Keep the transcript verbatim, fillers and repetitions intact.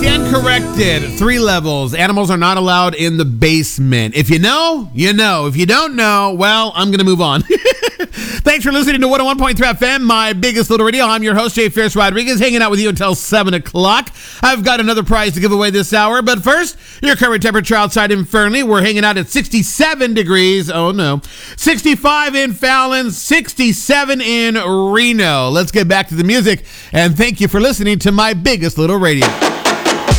Stand corrected. Three levels. Animals are not allowed in the basement. If you know, you know. If you don't know, well, I'm going to move on. Thanks for listening to one oh one point three F M, my biggest little radio. I'm your host, Jay Fierce Rodriguez, hanging out with you until seven o'clock. I've got another prize to give away this hour, but first, your current temperature outside in Fernley. We're hanging out at sixty-seven degrees. Oh, no. sixty-five in Fallon, sixty-seven in Reno. Let's get back to the music, and thank you for listening to my biggest little radio.